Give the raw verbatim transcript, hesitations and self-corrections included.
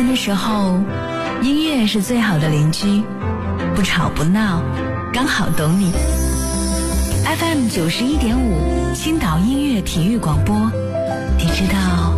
的时候，音乐是最好的邻居，不吵不闹，刚好懂你。F M 九十一点五，青岛音乐体育广播，你知道